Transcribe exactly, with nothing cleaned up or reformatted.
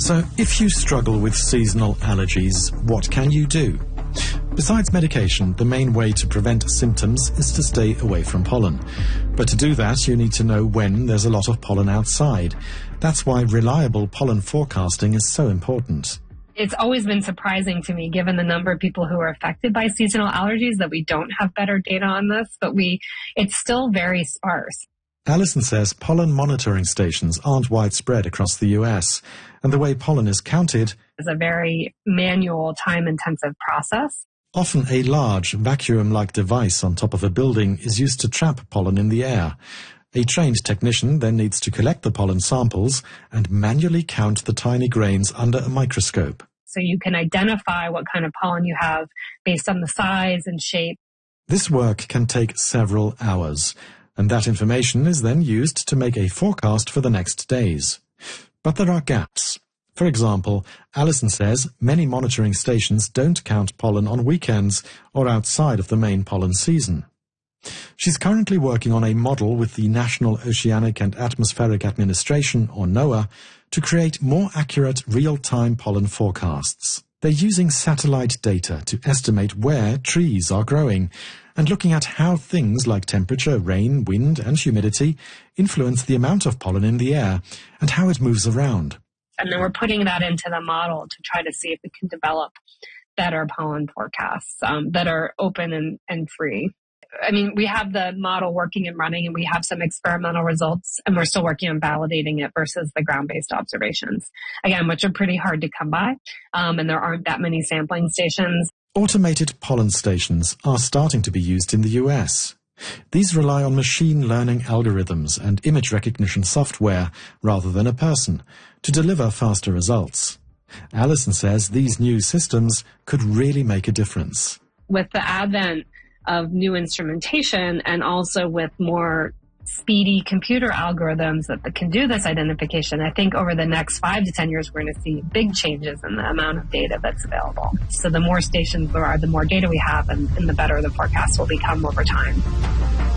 So, if you struggle with seasonal allergies, what can you do? Besides medication, the main way to prevent symptoms is to stay away from pollen. But to do that, you need to know when there's a lot of pollen outside. That's why reliable pollen forecasting is so important. It's always been surprising to me, given the number of people who are affected by seasonal allergies, that we don't have better data on this, but we it's still very sparse. Alison says pollen monitoring stations aren't widespread across the U S, and the way pollen is counted is a very manual, time-intensive process. Often a large, vacuum-like device on top of a building is used to trap pollen in the air. A trained technician then needs to collect the pollen samples and manually count the tiny grains under a microscope. So you can identify what kind of pollen you have based on the size and shape. This work can take several hours, and that information is then used to make a forecast for the next days. But there are gaps. For example, Alison says many monitoring stations don't count pollen on weekends or outside of the main pollen season. She's currently working on a model with the National Oceanic and Atmospheric Administration, or NOAA, to create more accurate real-time pollen forecasts. They're using satellite data to estimate where trees are growing and looking at how things like temperature, rain, wind, and humidity influence the amount of pollen in the air and how it moves around. And then we're putting that into the model to try to see if we can develop better pollen forecasts um, that are open and, and free. I mean, we have the model working and running, and we have some experimental results, and we're still working on validating it versus the ground-based observations, again, which are pretty hard to come by, um, and there aren't that many sampling stations. Automated pollen stations are starting to be used in the U S. These rely on machine learning algorithms and image recognition software rather than a person to deliver faster results. Alison says these new systems could really make a difference. With the advent of new instrumentation and also with more speedy computer algorithms that can do this identification, I think over the next five to ten years, we're going to see big changes in the amount of data that's available. So the more stations there are, the more data we have, and, and the better the forecast will become over time.